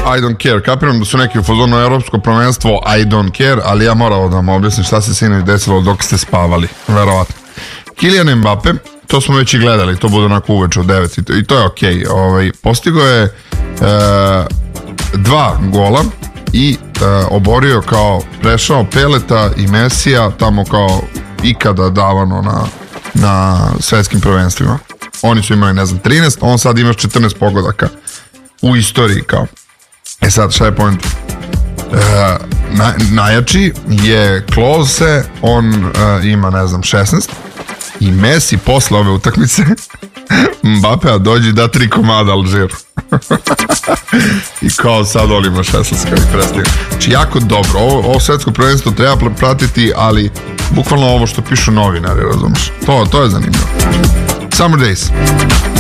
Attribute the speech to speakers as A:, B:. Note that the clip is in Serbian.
A: I don't care. Kapiram da su neki u fazonu evropsko prvenstvo I don't care, ali ja moram da vam objasnim šta se sinoć desilo dok ste spavali. Verovatno. Kylian Mbappe, to smo već i gledali, to bude onako uveče u 9 i to je okej. Postigao je 2 gola i oborio kao prešao Peleta i Mesija tamo kao ikada davano na svetskim prvenstvima. Oni su imali, ne znam, 13, on sad imaš 14 pogodaka u istoriji kao. Sad, šta je point? Najjači je Klose, on ima, ne znam, 16 i Messi posle ove utakmice Mbappea dođi da 3 komada Alžiru. I kao sad on ima 16 kao i predstavlja. Znači jako dobro, ovo svetsko prvenstvo treba pratiti, ali bukvalno ovo što pišu novinari, razumiješ, to je zanimljivo. Summer Days.